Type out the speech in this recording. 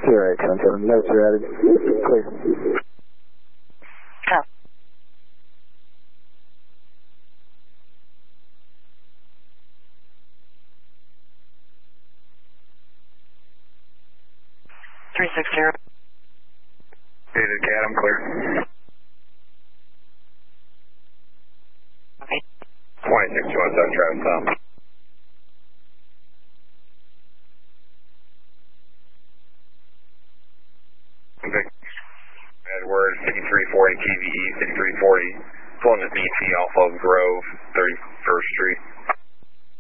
Alright, 10-7. Notes are added. Clear. Oh. 360. David Cat, I'm clear. Okay. 26217 Travis Tom. Vic, Edward, 5340 TVE, 5340. Pulling this ET off of Grove, 31st Street.